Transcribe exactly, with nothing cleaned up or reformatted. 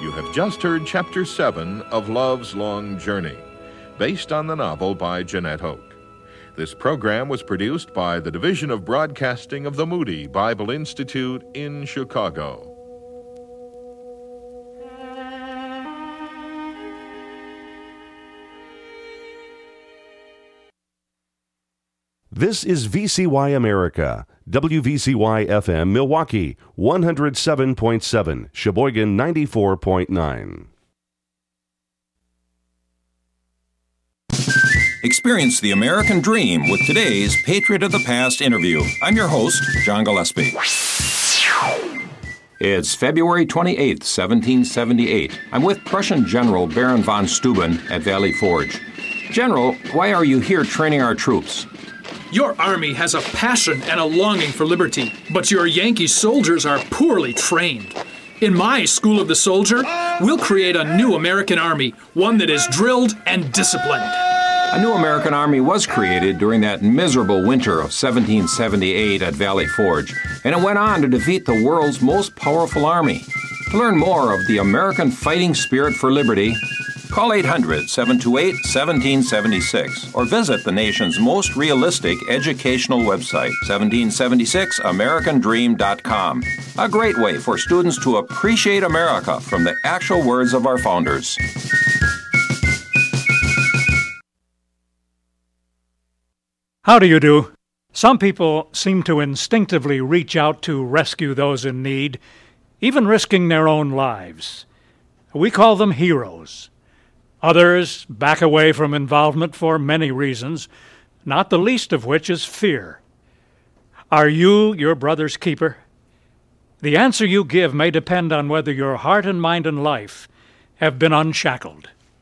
You have just heard Chapter seven of Love's Long Journey, based on the novel by Jeanette Hoke. This program was produced by the Division of Broadcasting of the Moody Bible Institute in Chicago. This is V C Y America, W V C Y F M Milwaukee, one oh seven point seven, Sheboygan ninety-four point nine. Experience the American dream with today's Patriot of the Past interview. I'm your host, John Gillespie. It's February twenty-eighth, seventeen seventy-eight. I'm with Prussian General Baron von Steuben at Valley Forge. General, why are you here training our troops? Your army has a passion and a longing for liberty, but your Yankee soldiers are poorly trained. In my School of the Soldier, we'll create a new American army, one that is drilled and disciplined. A new American army was created during that miserable winter of seventeen seventy-eight at Valley Forge, and it went on to defeat the world's most powerful army. To learn more of the American fighting spirit for liberty, call eight hundred, seven two eight, one seven seven six or visit the nation's most realistic educational website, seventeen seventy-six american dream dot com. A great way for students to appreciate America from the actual words of our founders. How do you do? Some people seem to instinctively reach out to rescue those in need, even risking their own lives. We call them heroes. Others back away from involvement for many reasons, not the least of which is fear. Are you your brother's keeper? The answer you give may depend on whether your heart and mind and life have been unshackled.